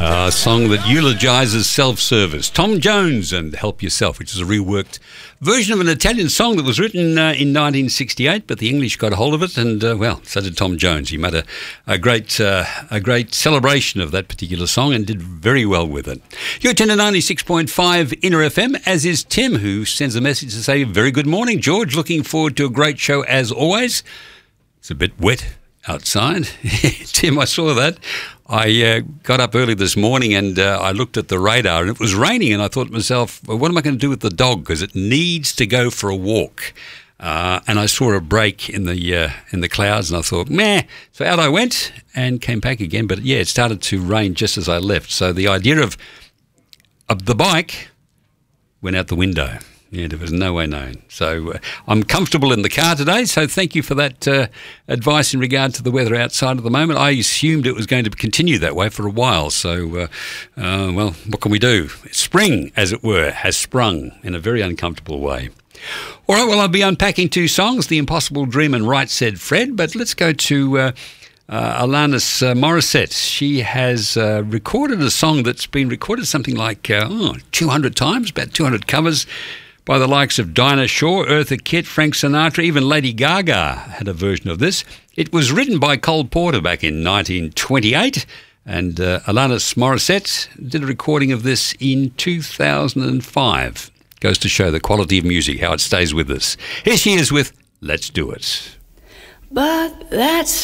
A song that eulogises self-service. Tom Jones and Help Yourself, which is a reworked version of an Italian song that was written in 1968, but the English got a hold of it, and, well, so did Tom Jones. He made a great celebration of that particular song and did very well with it. You're tuned to 96.5 Inner FM, as is Tim, who sends a message to say, very good morning, George. Looking forward to a great show as always. It's a bit wet outside. Tim, I saw that. I got up early this morning and I looked at the radar and it was raining, and I thought to myself, well, what am I going to do with the dog? Because it needs to go for a walk. And I saw a break in the clouds and I thought, meh. So out I went and came back again. But yeah, it started to rain just as I left. So the idea of the bike went out the window. Yeah, there was no way known. So I'm comfortable in the car today, so thank you for that advice in regard to the weather outside at the moment. I assumed it was going to continue that way for a while, so, well, what can we do? Spring, as it were, has sprung in a very uncomfortable way. All right, well, I'll be unpacking two songs, The Impossible Dream and Right Said Fred, but let's go to Alanis Morissette. She has recorded a song that's been recorded something like 200 times, about 200 covers, by the likes of Dinah Shore, Eartha Kitt, Frank Sinatra, even Lady Gaga had a version of this. It was written by Cole Porter back in 1928, and Alanis Morissette did a recording of this in 2005. Goes to show the quality of music, how it stays with us. Here she is with Let's Do It. But that's